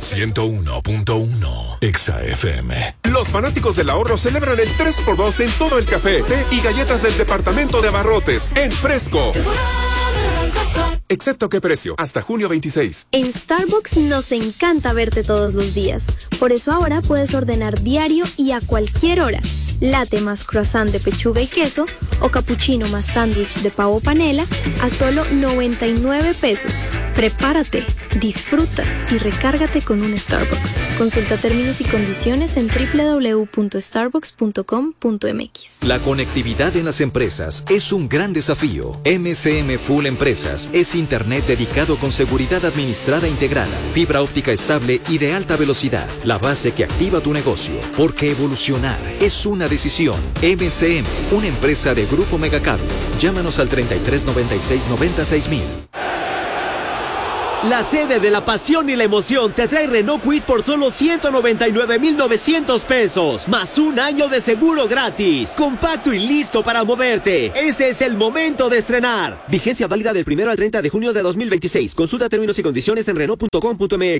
101.1 Exa FM. Los fanáticos del ahorro celebran el 3x2 en todo el café, té y galletas del departamento de abarrotes en Fresco. Excepto qué precio, hasta junio 26. En Starbucks nos encanta verte todos los días. Por eso ahora puedes ordenar diario y a cualquier hora. Latte más croissant de pechuga y queso o cappuccino más sándwich de pavo panela a solo 99 pesos. Prepárate, disfruta y recárgate con un Starbucks. Consulta términos y condiciones en www.starbucks.com.mx. La conectividad en las empresas es un gran desafío. MCM Full Empresas es internet dedicado con seguridad administrada integrada, fibra óptica estable y de alta velocidad. La base que activa tu negocio. Porque evolucionar es una decisión. MCM, una empresa de Grupo Megacable. Llámanos al 3396-96000. La sede de la pasión y la emoción te trae Renault Kwid por solo 199,900 pesos, más un año de seguro gratis. Compacto y listo para moverte. Este es el momento de estrenar. Vigencia válida del 1 al 30 de junio de 2026. Consulta términos y condiciones en Renault.com.mx.